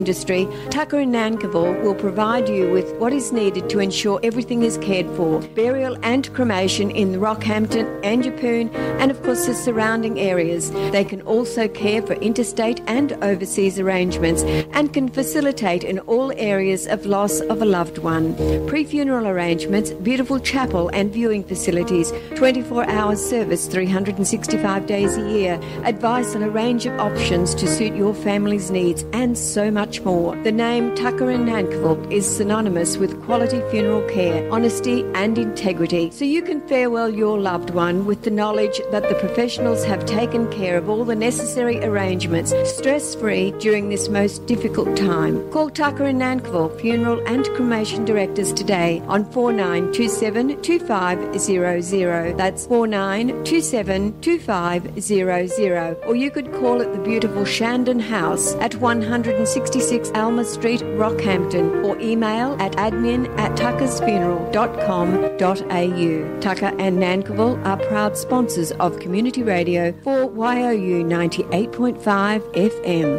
industry, Tucker in Nankivell will provide you with what is needed to ensure everything is cared for. Burial and cremation in Rockhampton and Yeppoon and of course the surrounding areas. They can also care for interstate and overseas arrangements and can facilitate in all areas of loss of a loved one. Pre-funeral arrangements, beautiful chapel and viewing facilities, 24-hour service 365 days a year, advice on a range of options to suit your family's needs and so much more. The name Tucker and Nankivell is synonymous with quality funeral care, honesty and integrity, so you can farewell your loved one with the knowledge that the professionals have taken care of all the necessary arrangements, stress-free during this most difficult time. Call Tucker and Nankivell Funeral and Cremation Directors today on 4927 2500. That's 4927 2500. Or you could call at the beautiful Shandon House at 166 Alma Street, Rockhampton, or email at admin@tuckersfuneral.com.au. Tucker and Nankivell are proud sponsors of Community Radio for YOU 98.5 FM.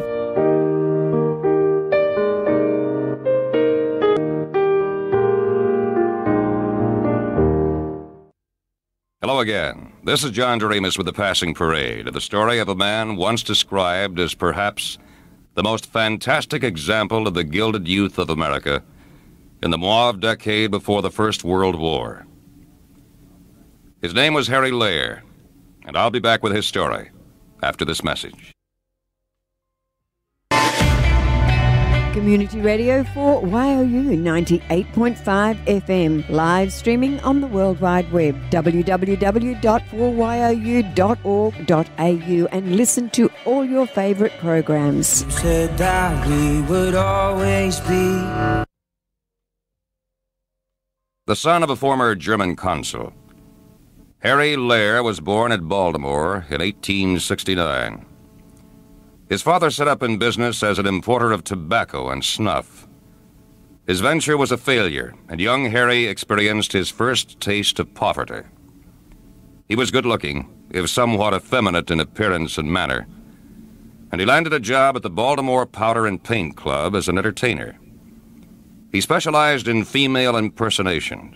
Hello again. This is John Doremus with The Passing Parade, the story of a man once described as perhaps the most fantastic example of the gilded youth of America in the mauve decade before the First World War. His name was Harry Lehr, and I'll be back with his story after this message. Community Radio for YOU 98.5 FM, live streaming on the World Wide Web, www.4you.org.au, and listen to all your favourite programs. You said that we would always be. The son of a former German consul, Harry Lehr was born at Baltimore in 1869. His father set up in business as an importer of tobacco and snuff. His venture was a failure, and young Harry experienced his first taste of poverty. He was good-looking, if somewhat effeminate in appearance and manner, and he landed a job at the Baltimore Powder and Paint Club as an entertainer. He specialized in female impersonations.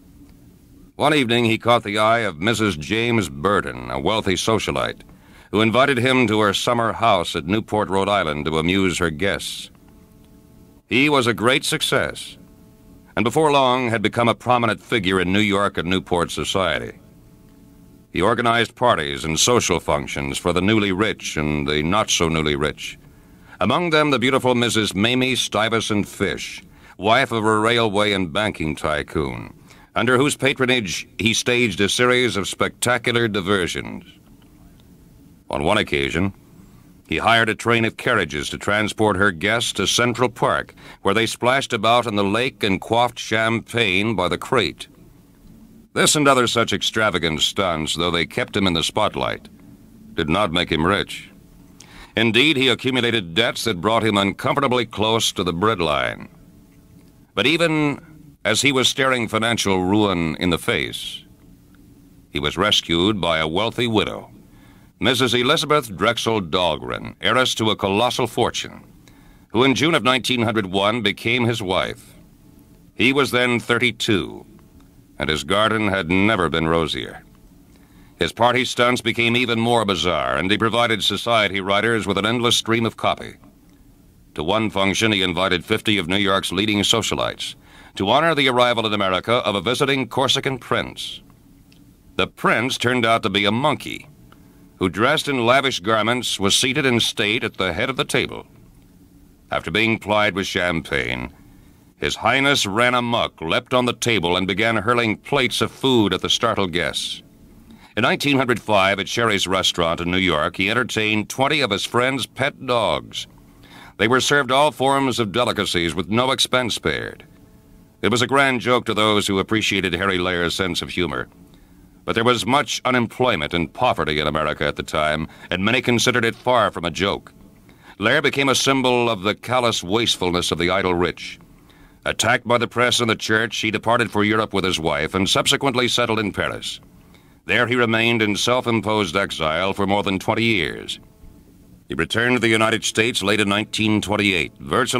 One evening, he caught the eye of Mrs. James Burton, a wealthy socialite, who invited him to her summer house at Newport, Rhode Island, to amuse her guests. He was a great success, and before long had become a prominent figure in New York and Newport society. He organized parties and social functions for the newly rich and the not-so-newly rich, among them the beautiful Mrs. Mamie Stuyvesant Fish, wife of a railway and banking tycoon, under whose patronage he staged a series of spectacular diversions. On one occasion, he hired a train of carriages to transport her guests to Central Park, where they splashed about in the lake and quaffed champagne by the crate. This and other such extravagant stunts, though they kept him in the spotlight, did not make him rich. Indeed, he accumulated debts that brought him uncomfortably close to the breadline. But even as he was staring financial ruin in the face, he was rescued by a wealthy widow, Mrs. Elizabeth Drexel Dahlgren, heiress to a colossal fortune, who in June of 1901 became his wife. He was then 32, and his garden had never been rosier. His party stunts became even more bizarre, and he provided society writers with an endless stream of copy. To one function, he invited 50 of New York's leading socialites to honor the arrival in America of a visiting Corsican prince. The prince turned out to be a monkey, who, dressed in lavish garments, was seated in state at the head of the table. After being plied with champagne, His Highness ran amok, leapt on the table, and began hurling plates of food at the startled guests. In 1905, at Sherry's Restaurant in New York, he entertained 20 of his friends' pet dogs. They were served all forms of delicacies with no expense spared. It was a grand joke to those who appreciated Harry Lehr's sense of humor. But there was much unemployment and poverty in America at the time, and many considered it far from a joke. Lehr became a symbol of the callous wastefulness of the idle rich. Attacked by the press and the church, he departed for Europe with his wife and subsequently settled in Paris. There he remained in self-imposed exile for more than 20 years. He returned to the United States late in 1928, virtually